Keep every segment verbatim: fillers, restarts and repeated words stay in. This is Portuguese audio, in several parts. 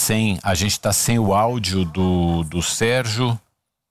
sem, a gente tá sem o áudio do, do Sérgio.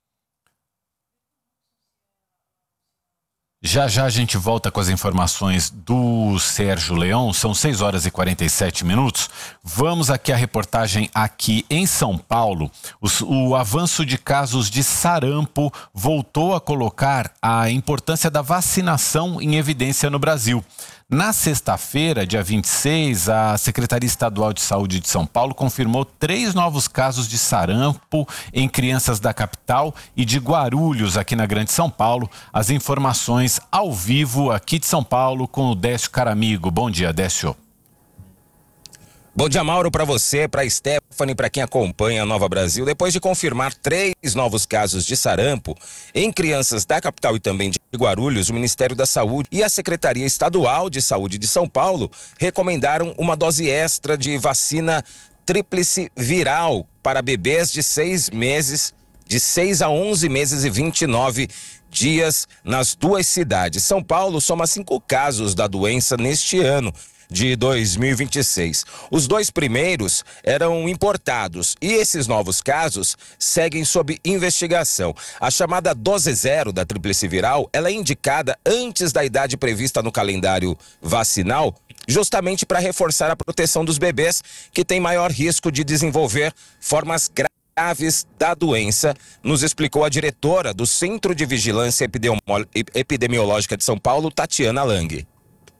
Já já a gente volta com as informações do Sérgio Leão, são seis horas e quarenta e sete minutos. Vamos aqui à reportagem aqui em São Paulo. Os, o avanço de casos de sarampo voltou a colocar a importância da vacinação em evidência no Brasil. Na sexta-feira, dia vinte e seis, a Secretaria Estadual de Saúde de São Paulo confirmou três novos casos de sarampo em crianças da capital e de Guarulhos, aqui na Grande São Paulo. As informações ao vivo aqui de São Paulo com o Décio Caramigo. Bom dia, Décio. Bom dia, Mauro, para você, para Stephanie, para quem acompanha a Nova Brasil. Depois de confirmar três novos casos de sarampo em crianças da capital e também de Guarulhos, o Ministério da Saúde e a Secretaria Estadual de Saúde de São Paulo recomendaram uma dose extra de vacina tríplice viral para bebês de seis meses, de seis a onze meses e vinte e nove dias nas duas cidades. São Paulo soma cinco casos da doença neste ano de dois mil e vinte e seis. Os dois primeiros eram importados e esses novos casos seguem sob investigação. A chamada dose zero da tríplice viral, ela é indicada antes da idade prevista no calendário vacinal, justamente para reforçar a proteção dos bebês que têm maior risco de desenvolver formas graves da doença, nos explicou a diretora do Centro de Vigilância Epidemiológica de São Paulo, Tatiana Lang.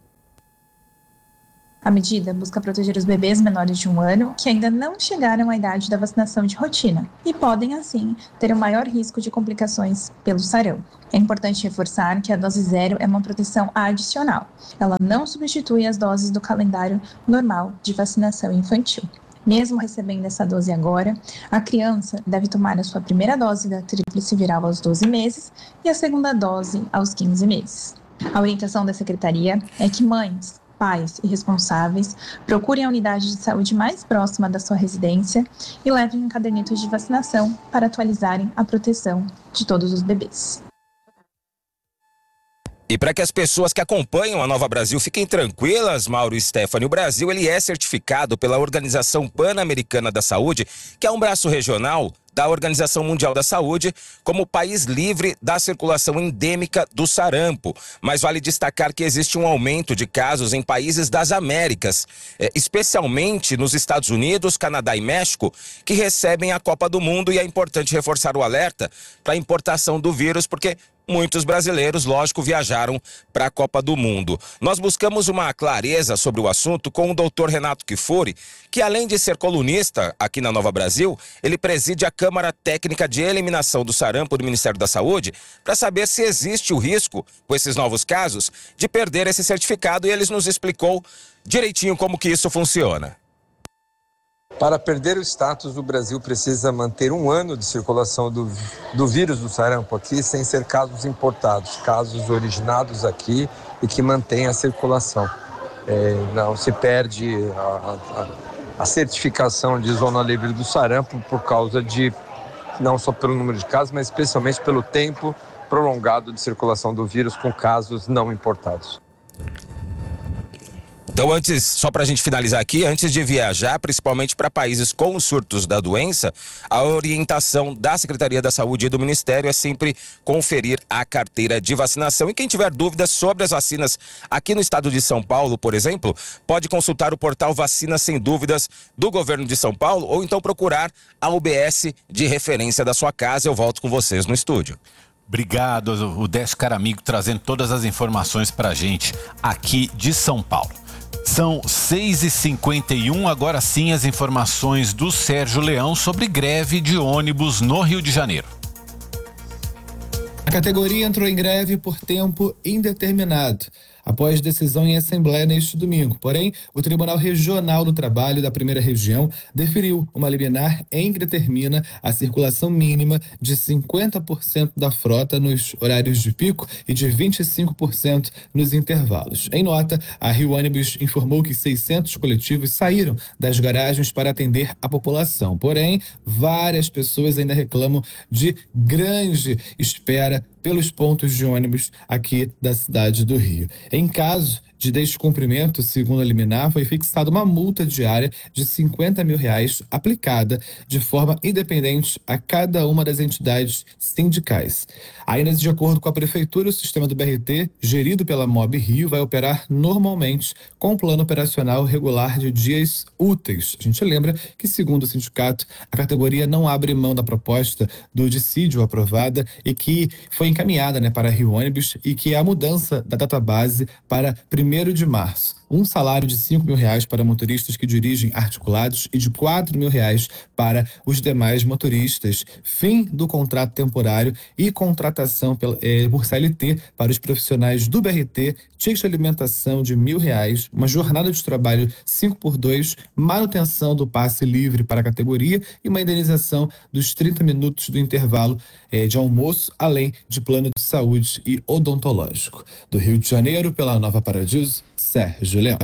A medida busca proteger os bebês menores de um ano que ainda não chegaram à idade da vacinação de rotina e podem, assim, ter um maior risco de complicações pelo sarampo. É importante reforçar que a dose zero é uma proteção adicional. Ela não substitui as doses do calendário normal de vacinação infantil. Mesmo recebendo essa dose agora, a criança deve tomar a sua primeira dose da tríplice viral aos doze meses e a segunda dose aos quinze meses. A orientação da Secretaria é que mães, pais e responsáveis procurem a unidade de saúde mais próxima da sua residência e levem um caderneta de vacinação para atualizarem a proteção de todos os bebês. E para que as pessoas que acompanham a Nova Brasil fiquem tranquilas, Mauro e Stephanie, o Brasil ele é certificado pela Organização Pan-Americana da Saúde, que é um braço regional da Organização Mundial da Saúde, como país livre da circulação endêmica do sarampo. Mas vale destacar que existe um aumento de casos em países das Américas, especialmente nos Estados Unidos, Canadá e México, que recebem a Copa do Mundo, e é importante reforçar o alerta para a importação do vírus, porque muitos brasileiros, lógico, viajaram para a Copa do Mundo. Nós buscamos uma clareza sobre o assunto com o doutor Renato Kifuri, que além de ser colunista aqui na Nova Brasil, ele preside a Câmara Técnica de Eliminação do Sarampo do Ministério da Saúde, para saber se existe o risco, com esses novos casos, de perder esse certificado, e ele nos explicou direitinho como que isso funciona. Para perder o status, o Brasil precisa manter um ano de circulação do, do vírus do sarampo aqui, sem ser casos importados, casos originados aqui e que mantêm a circulação. É, não se perde a, a, a certificação de zona livre do sarampo por causa de, não só pelo número de casos, mas especialmente pelo tempo prolongado de circulação do vírus com casos não importados. Então, antes, só para a gente finalizar aqui, antes de viajar, principalmente para países com surtos da doença, a orientação da Secretaria da Saúde e do Ministério é sempre conferir a carteira de vacinação. E quem tiver dúvidas sobre as vacinas aqui no estado de São Paulo, por exemplo, pode consultar o portal Vacina Sem Dúvidas do Governo de São Paulo, ou então procurar a U B S de referência da sua casa. Eu volto com vocês no estúdio. Obrigado, o Décio Caramigo, trazendo todas as informações para a gente aqui de São Paulo. São seis e cinquenta e um, agora sim as informações do Sérgio Leão sobre greve de ônibus no Rio de Janeiro. A categoria entrou em greve por tempo indeterminado, após decisão em assembleia neste domingo. Porém, o Tribunal Regional do Trabalho da Primeira Região deferiu uma liminar em que determina a circulação mínima de cinquenta por cento da frota nos horários de pico e de vinte e cinco por cento nos intervalos. Em nota, a Rio Ônibus informou que seiscentos coletivos saíram das garagens para atender a população. Porém, várias pessoas ainda reclamam de grande espera pelos pontos de ônibus aqui da cidade do Rio. Em caso de descumprimento, segundo a liminar, foi fixada uma multa diária de cinquenta mil reais aplicada de forma independente a cada uma das entidades sindicais. Ainda de acordo com a Prefeitura, o sistema do B R T, gerido pela Mob Rio, vai operar normalmente com um plano operacional regular de dias úteis. A gente lembra que, segundo o sindicato, a categoria não abre mão da proposta do dissídio aprovada e que foi encaminhada, né, para a Rio Ônibus, e que é a mudança da database para primeiro de março. Um salário de cinco mil reais para motoristas que dirigem articulados e de quatro mil reais para os demais motoristas. Fim do contrato temporário e contratação pela, eh, por C L T para os profissionais do B R T, ticket de alimentação de mil reais, uma jornada de trabalho cinco por dois, manutenção do passe livre para a categoria e uma indenização dos trinta minutos do intervalo eh, de almoço, além de plano de saúde e odontológico. Do Rio de Janeiro, pela Nova Paradiso, Sérgio Leão.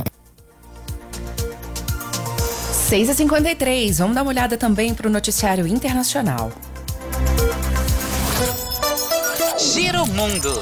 seis e cinquenta e três, vamos dar uma olhada também para o noticiário internacional. Giro Mundo.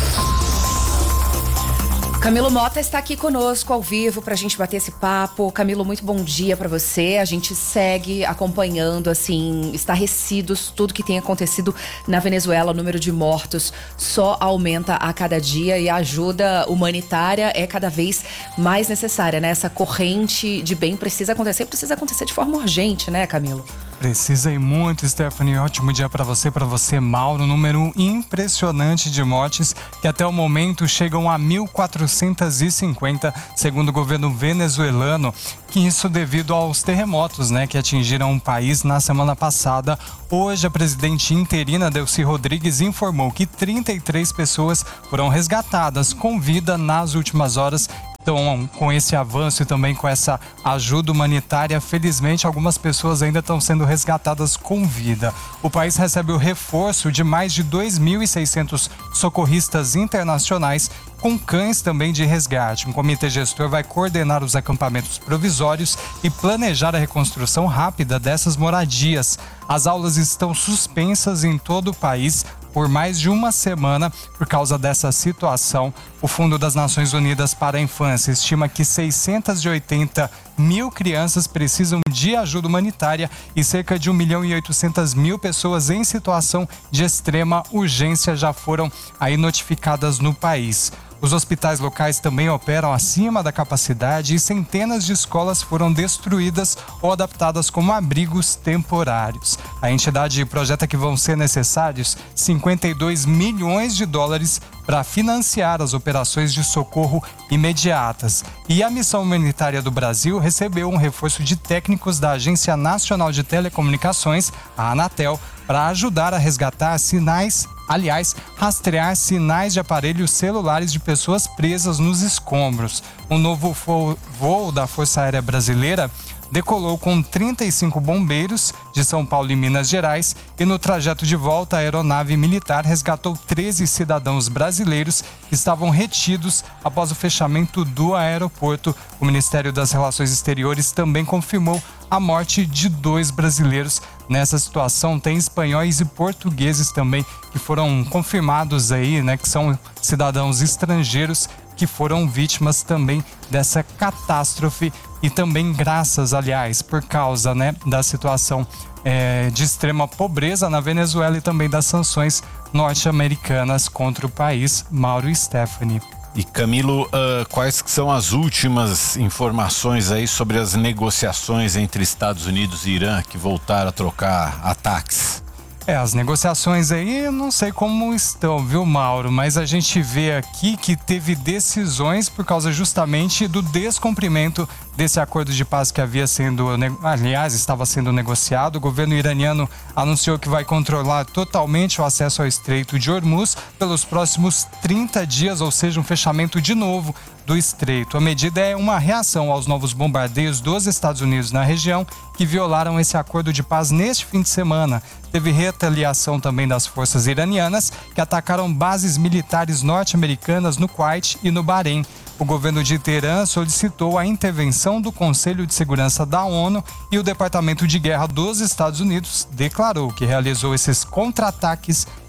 Camilo Mota está aqui conosco ao vivo para a gente bater esse papo. Camilo, muito bom dia para você. A gente segue acompanhando, assim, estarrecidos, tudo que tem acontecido na Venezuela. O número de mortos só aumenta a cada dia e a ajuda humanitária é cada vez mais necessária, né? Essa corrente de bem precisa acontecer, precisa acontecer de forma urgente, né, Camilo? Precisa e muito, Stephanie. Ótimo dia para você, para você, Mauro. Número impressionante de mortes que até o momento chegam a mil quatrocentos e cinquenta, segundo o governo venezuelano, que isso devido aos terremotos, né, que atingiram o país na semana passada. Hoje, a presidente interina Delcy Rodrigues informou que trinta e três pessoas foram resgatadas com vida nas últimas horas. Então, com esse avanço e também com essa ajuda humanitária, felizmente algumas pessoas ainda estão sendo resgatadas com vida. O país recebe o reforço de mais de dois mil e seiscentos socorristas internacionais, com cães também de resgate. Um comitê gestor vai coordenar os acampamentos provisórios e planejar a reconstrução rápida dessas moradias. As aulas estão suspensas em todo o país por mais de uma semana por causa dessa situação. O Fundo das Nações Unidas para a Infância estima que seiscentos e oitenta mil crianças precisam de ajuda humanitária e cerca de um milhão e oitocentas mil pessoas em situação de extrema urgência já foram aí notificadas no país. Os hospitais locais também operam acima da capacidade e centenas de escolas foram destruídas ou adaptadas como abrigos temporários. A entidade projeta que vão ser necessários cinquenta e dois milhões de dólares para financiar as operações de socorro imediatas. E a Missão Humanitária do Brasil recebeu um reforço de técnicos da Agência Nacional de Telecomunicações, a Anatel, para ajudar a resgatar sinais, aliás, rastrear sinais de aparelhos celulares de pessoas presas nos escombros. Um novo voo da Força Aérea Brasileira decolou com trinta e cinco bombeiros de São Paulo e Minas Gerais e no trajeto de volta a aeronave militar resgatou treze cidadãos brasileiros que estavam retidos após o fechamento do aeroporto. O Ministério das Relações Exteriores também confirmou a morte de dois brasileiros. Nessa situação tem espanhóis e portugueses também que foram confirmados aí, né, que são cidadãos estrangeiros que foram vítimas também dessa catástrofe e também graças, aliás, por causa, né, da situação é, de extrema pobreza na Venezuela e também das sanções norte-americanas contra o país. Mauro e Stephanie. E Camilo, uh, quais são as últimas informações aí sobre as negociações entre Estados Unidos e Irã que voltaram a trocar ataques? É, as negociações aí, eu não sei como estão, viu, Mauro? Mas a gente vê aqui que teve decisões por causa justamente do descumprimento desse acordo de paz que havia sendo, aliás, estava sendo negociado. O governo iraniano anunciou que vai controlar totalmente o acesso ao Estreito de Hormuz pelos próximos trinta dias, ou seja, um fechamento de novo do estreito. A medida é uma reação aos novos bombardeios dos Estados Unidos na região que violaram esse acordo de paz neste fim de semana. Teve retaliação também das forças iranianas que atacaram bases militares norte-americanas no Kuwait e no Bahrein. O governo de Teherã solicitou a intervenção do Conselho de Segurança da ONU e o Departamento de Guerra dos Estados Unidos declarou que realizou esses contra-ataques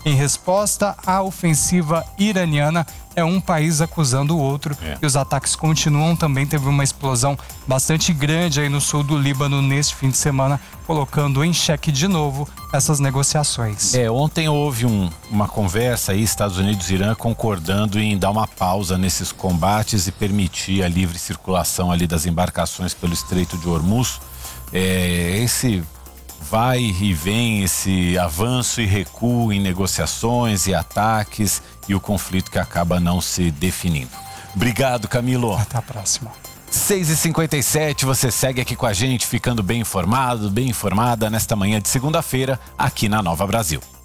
em resposta à ofensiva iraniana. É um país acusando o outro é. e os ataques continuam. Também teve uma explosão bastante grande aí no sul do Líbano neste fim de semana, colocando em xeque de novo essas negociações. É, ontem houve um, uma conversa aí, Estados Unidos e Irã concordando em dar uma pausa nesses combates e permitir a livre circulação ali das embarcações pelo Estreito de Hormuz. É, esse vai e vem, esse avanço e recuo em negociações e ataques e o conflito que acaba não se definindo. Obrigado, Camilo. Até a próxima. seis e cinquenta e sete, você segue aqui com a gente, ficando bem informado, bem informada nesta manhã de segunda-feira, aqui na Nova Brasil.